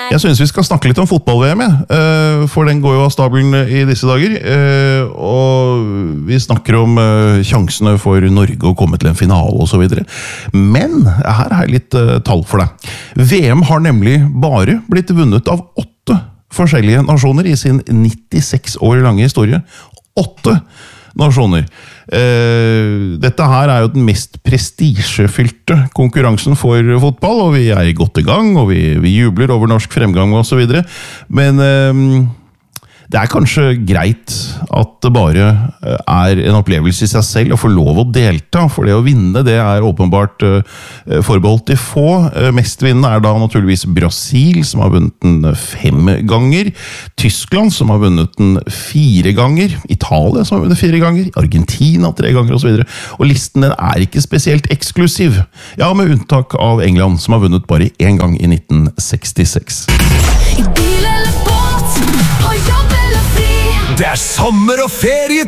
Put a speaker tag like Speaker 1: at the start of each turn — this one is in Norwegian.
Speaker 1: Jeg synes vi skal snakke litt om fotball-VM, for den går jo av stabelen i disse dager. Og vi snakker om sjansene for Norge å komme til en finale og så videre. Men her har jeg litt tall for deg. VM har nemlig bare blitt vunnet av 8 forskjellige nasjoner i sin 96 år lange historie. 8 nasjoner. Dette her er jo den mest prestisjefylte konkurransen for fotball, og vi er godt i gang, og vi jubler over norsk fremgang og så videre. Men det er kanskje greit at det bare er en opplevelse i seg selv å få lov å delta, for det å vinne det er åpenbart forbeholdt de få. Mestvinnende er da naturligvis Brasil, som har vunnet den 5 ganger, Tyskland, som har vunnet den 4 ganger, Italia, som har vunnet 4 ganger, Argentina 3 ganger og så videre. Og listen den er ikke spesielt eksklusiv, ja, med unntak av England, som har vunnet bare 1 gang i 1966.
Speaker 2: Det er sommer og ferie